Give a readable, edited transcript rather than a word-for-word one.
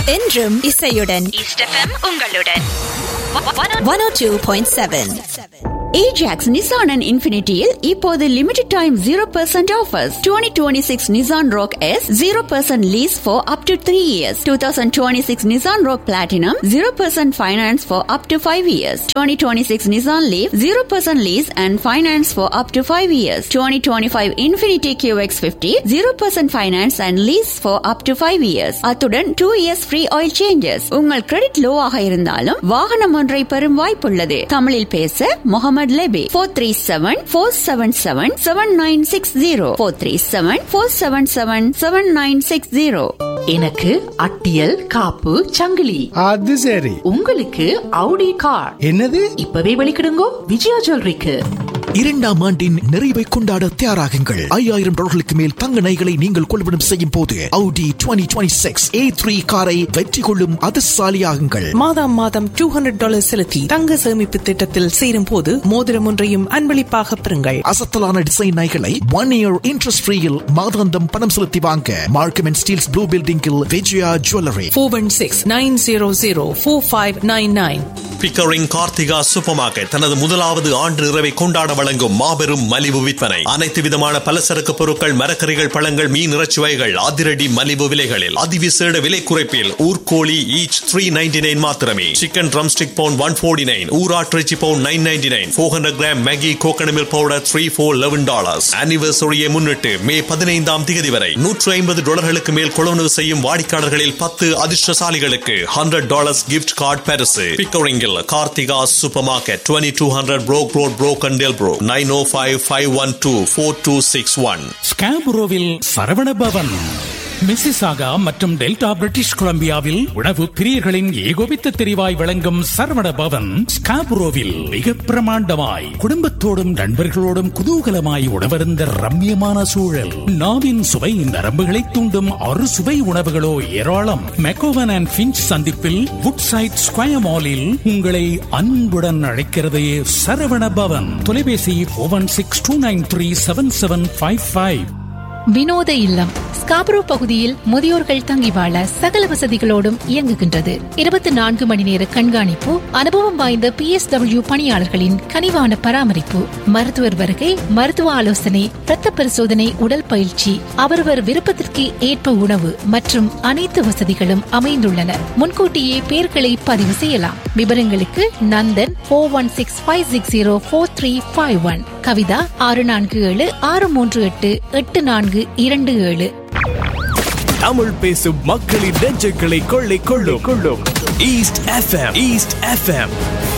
என்றும் இசையுடன் east FM உங்களுடன் 102.7. Ajax Nissan and Infinityயில் இப்போது limited time 0% offers. 2026 Nissan Rogue S 0% lease for up to 3 years. 2026 Nissan Rogue Platinum 0% finance for up to 5 years. 2026 Nissan Leaf 0% lease and finance for up to 5 years. 2025 Infinity QX50 0% finance and lease for up to 5 years. அத்துடன் 2 years free oil changes. உங்கள் credit லோவாக இருந்தாலும் வாகனம் ஒன்றை பெறும் வாய்ப்புள்ளது. தமிழில் பேச முகமது லெபி 437-477-7960 437-477-7960. எனக்கு அட்டியல் காப்பு சங்கிலி. அது சரி. உங்களுக்கு Audi கார். என்னது? இப்பவே வெளிக்கிடுங்கோ விஜயா ஜுவல்லரிக்கு. 2ஆம் ஆண்டின் நிறைவை கொண்டாட தயாராகுங்கள். $5,000 மேல் தங்க நகைகளை நீங்கள் கொள்வனம் செய்யும் போது Audi 2026 A3 காரை வெற்றி கொள்ளும் அதிர்ஷ்டசாலியாகுங்கள். மாதம் $200 செலுத்தி தங்க சேமிப்பு திட்டத்தில் சேரும் போது மோதிரம் ஒன்றையும் அன்பளிப்பாக பெறுங்கள். அசத்தலான டிசைன் நகைகளை 1 year interest ஃப்ரீயில் மாதாந்தம் பணம் செலுத்தி வாங்க மார்க்கம் அண்ட் ஸ்டீல்ஸ் ப்ளூ பில்டிங்கில் Vijaya jewellery 416-900-4599. Pickering Karthika super market தனது முதலாவது ஆண்டு நிறைவை கொண்டாட வழங்கும் மாபெரும் மலிவு விற்பனை. அனைத்து விதமான பலசரக்கு பொருட்கள், மரக்கறிகள், பழங்கள், மீன், இறைச்சி வகைகள் அதிரடி மலிவு விலைகளில் அதிவிசேட விலை குறைப்பில் ஊர்கோழி ஈச் $3.99 மாத்திரமே. Chicken drumstick bound $149, ஊராட்டிறைச்சி bound $9.99, 400 gram Maggi coconut milk powder $3 for $11. ஆனிவர்சரியை முன்னிட்டு மே 15ஆம் தேதி வரை $150 மேல் கொள்வனவு செய்யும் வாடிக்கையாளர்களில் 10 அதிர்ஷ்டசாலிகளுக்கு $100 கிஃப்ட் கார்டு பரிசு. பிக்கரிங்கில் Karthika super market 2200 Broke Road, Broken Delbro 905-512-4261. ஸ்காபுரோவில் Saravana Pawan, Mississauga மற்றும் டெல்டா பிரிட்டிஷ் கொலம்பியாவில் உணவு பிரியர்களின் ஏகோபித்த தெரிவாய் வழங்கும் சரவண பவன் ஸ்காபுரோவில் மிக பிரமாண்டமாய் குடும்பத்தோடும் நண்பர்களோடும் குதூகலமாய் உணவருந்த ரம்மியமான சூழல். நாவின் சுவை நரம்புகளை தூண்டும் அறு சுவை உணவுகளோ ஏராளம். மெக்கோவன் அண்ட் பிஞ்ச் சந்திப்பில் வுட்சைட் ஸ்கொயர் மாலில் உங்களை அன்புடன் அழைக்கிறது சரவண பவன். தொலைபேசி 416-293-7755. வினோத இல்லம் ஸ்காபரோ பகுதியில் முதியோர்கள் தங்கி வாழ சகல வசதிகளோடும் இயங்குகின்றது. 24 மணி நேர கண்காணிப்பு, அனுபவம் வாய்ந்த PSW பணியாளர்களின் கனிவான பராமரிப்பு, மருத்துவர் வருகை, மருத்துவ ஆலோசனை, இரத்த பரிசோதனை, உடல் பயிற்சி, அவரவர் விருப்பத்திற்கு ஏற்ப உணவு மற்றும் அனைத்து வசதிகளும் அமைந்துள்ளன. முன்கூட்டியே பெயர்களை பதிவு செய்யலாம். விவரங்களுக்கு நந்தன் 416-560-4351, கவிதா 647-638-8427. தமிழ் பேசும் மக்களின் நெஞ்சங்களை கொள்ளை கொள்ளும் ஈஸ்ட் எஃப்எம்.